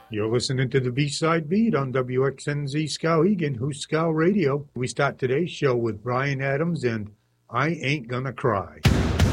You're listening to the B-Side Beat on WXNZ Skowhegan, Who's Skow Radio. We start today's show with Bryan Adams and I Ain't Gonna Cry.